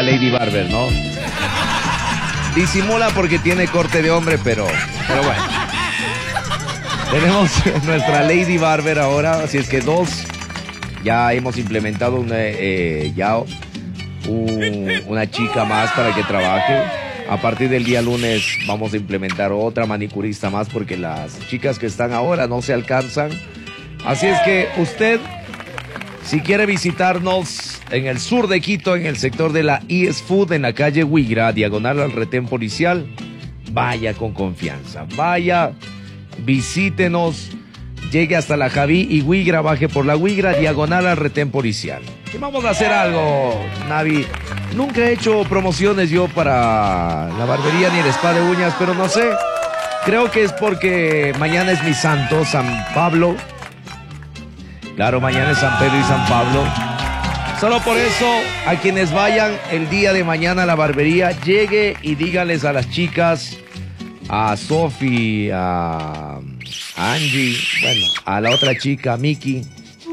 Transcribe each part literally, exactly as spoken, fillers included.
Lady Barber, ¿no? Disimula porque tiene corte de hombre, pero, pero bueno. Tenemos nuestra Lady Barber ahora, así es que dos, ya hemos implementado una, eh, ya un, una chica más para que trabaje. A partir del día lunes vamos a implementar otra manicurista más porque las chicas que están ahora no se alcanzan. Así es que usted, si quiere visitarnos en el sur de Quito, en el sector de la E S Food, en la calle Huigra, diagonal al retén policial, vaya con confianza, vaya, visítenos, llegue hasta la Javí y Huigra, baje por la Huigra, diagonal al retén policial. Y vamos a hacer algo, Navi. Nunca he hecho promociones yo para la barbería ni el spa de uñas, pero no sé, creo que es porque mañana es mi santo, San Pablo. Claro, mañana es San Pedro y San Pablo. Solo por eso, a quienes vayan el día de mañana a la barbería, llegue y díganles a las chicas, a Sofi, a, a Angie, bueno, a la otra chica, a Miki.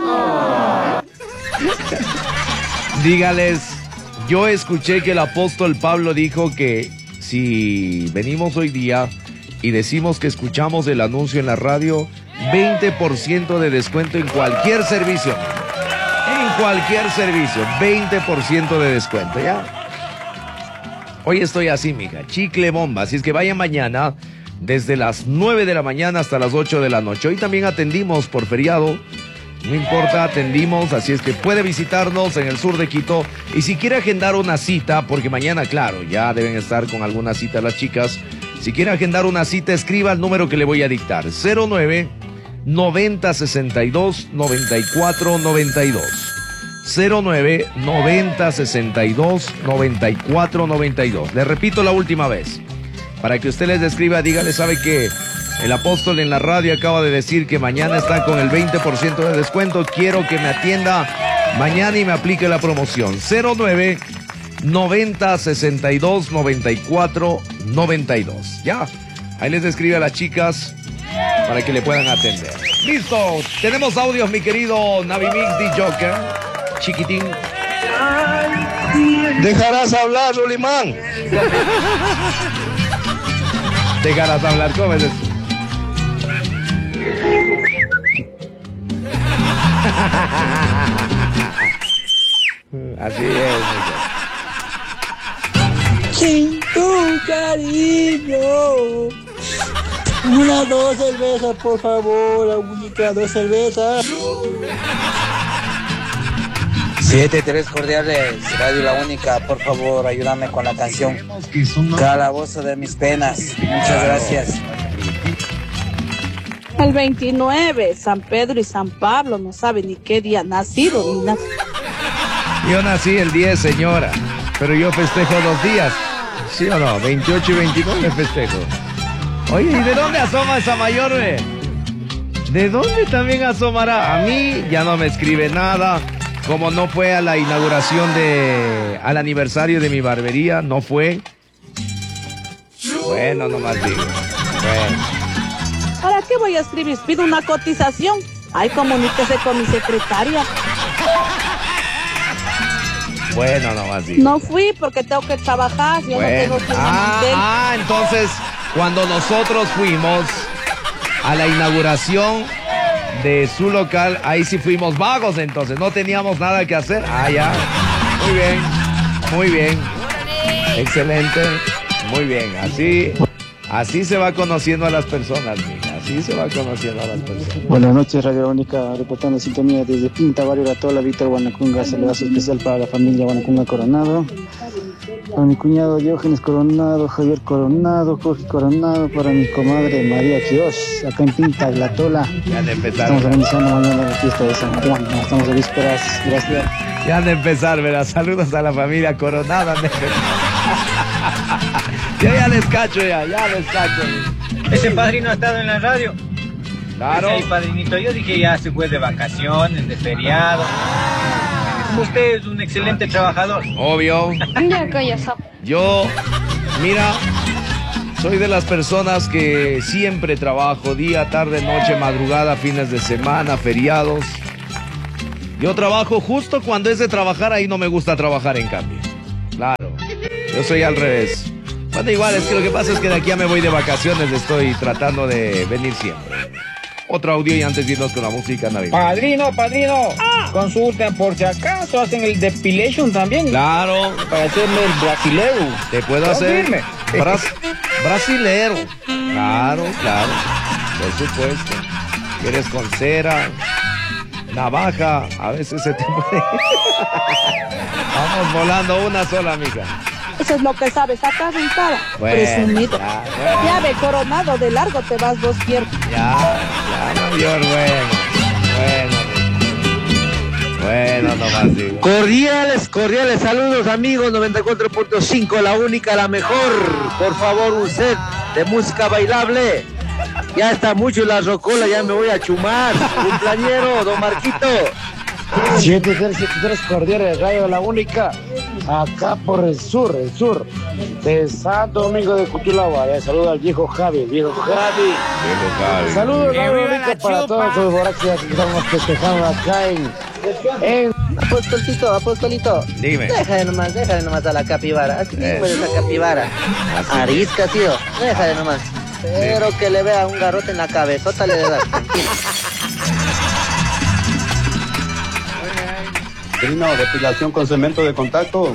Dígales, yo escuché que el apóstol Pablo dijo que si venimos hoy día y decimos que escuchamos el anuncio en la radio, veinte por ciento de descuento en cualquier servicio. En cualquier servicio, veinte por ciento de descuento, ¿ya? Hoy estoy así, mija, chicle bomba. Así es que vayan mañana desde las nueve de la mañana hasta las ocho de la noche. Hoy también atendimos por feriado. No importa, atendimos, así es que puede visitarnos en el sur de Quito. Y si quiere agendar una cita, porque mañana, claro, ya deben estar con alguna cita las chicas. Si quiere agendar una cita, escriba el número que le voy a dictar. cero nueve noventa sesenta y dos noventa y cuatro noventa y dos. cero nueve noventa sesenta y dos noventa y cuatro noventa y dos. Le repito la última vez. Para que usted les describa, dígale, ¿sabe qué? El apóstol en la radio acaba de decir que mañana están con el veinte por ciento de descuento. Quiero que me atienda mañana y me aplique la promoción. cero nueve noventa sesenta y dos noventa y cuatro noventa y dos. Ya, ahí les describe a las chicas para que le puedan atender. Listo, tenemos audios, mi querido Navi Mix de Joker. Chiquitín. ¿Dejarás hablar, Rolimán? Dejarás hablar, ¿cómo es eso? Así es, sin tu cariño. Una, dos cervezas, por favor, Agüita, dos cervezas. Siete, tres cordiales, Radio La Única, por favor, ayúdame con la canción Calabozo de mis penas. Muchas gracias. El veintinueve, San Pedro y San Pablo, no sabe ni qué día nacido ni nada. Yo nací el diez, señora, pero yo festejo dos días. ¿Sí o no? veintiocho y veintinueve festejo. Oye, ¿y de dónde asoma esa mayor, ve? ¿De dónde también asomará? A mí ya no me escribe nada. Como no fue a la inauguración de... al aniversario de mi barbería, no fue. Bueno, nomás digo. Bueno. ¿Para qué voy a escribir? Pido una cotización. Ay, comuníquese con mi secretaria. Bueno, nomás digo. No fui porque tengo que trabajar. Yo bueno. no tengo que ah, ah, entonces, cuando nosotros fuimos a la inauguración de su local, ahí sí fuimos vagos, entonces no teníamos nada que hacer. Ah, ya. Muy bien, muy bien. Excelente, muy bien. Así, así se va conociendo a las personas, mija. Así se va conociendo a las personas. Buenas noches, Radio Única, reportando sintonía desde Pinta, Barrio La Tola, Víctor Guanacunga. Saludazo especial para la familia Guanacunga Coronado. Para mi cuñado Diógenes Coronado, Javier Coronado, Jorge Coronado, para mi comadre María Quiosh, acá en Pinta, La Tola. Ya han de empezar. Estamos organizando mañana la fiesta de San Juan. Estamos a vísperas. Gracias. Ya han de empezar, ¿verdad? Saludos a la familia Coronado. Ya, ya les cacho, ya, ya les cacho. Ese padrino ha estado en la radio. Claro. Ese padrinito, yo dije ya se fue de vacaciones, de feriado. Usted es un excelente trabajador. Obvio. Yo, mira, soy de las personas que siempre trabajo día, tarde, noche, madrugada, fines de semana, feriados. Yo trabajo justo cuando es de trabajar, ahí no me gusta trabajar en cambio. Claro. Yo soy al revés. Bueno, igual, es que lo que pasa es que de aquí ya me voy de vacaciones, estoy tratando de venir siempre. Otro audio y antes de irnos con la música navideña. Padrino, padrino, ah. consulten por si acaso hacen el depilation también. Claro. Para hacerme el brasilero. Te puedo hacer bras brasilero. Claro, claro. Por supuesto. Quieres con cera, navaja, a veces se te puede. Vamos volando una sola, amiga. Eso es lo que sabes acá sentada. Bueno, presumido. Ya, bueno. Ya ve, coronado de largo te vas dos piernas. Ya, ya, mayor, bueno. Bueno, bueno, nomás digo. Cordiales, cordiales saludos amigos, noventa y cuatro punto cinco, la única, la mejor. Por favor, un set de música bailable. Ya está mucho la rocola, ya me voy a chumar. Cumpleañero, don Marquito. siete tres siete tres cordiales, Radio La Única, acá por el sur, el sur de Santo Domingo de Cuchulagua. Le saludo al viejo Javi, viejo Javi. Viejo Javi. Saludos, Radio La Única, para todos los borrachos que estamos festejando acá en, en... Apostolito, apostolito. Dime. Déjale nomás, déjale nomás a la capibara. Así mismo es esa capibara. Arisca, tío. Déjale nomás. Pero que le vea un garrote en la cabezota le das. Trino, depilación con cemento de contacto.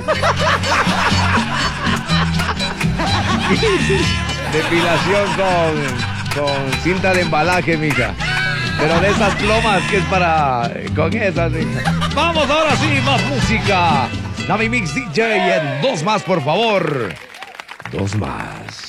Depilación con, con cinta de embalaje, mija. Pero de esas plomas que es para... Con esas, mija. Vamos ahora sí, más música. Navi Mix D J en dos más, por favor. Dos más.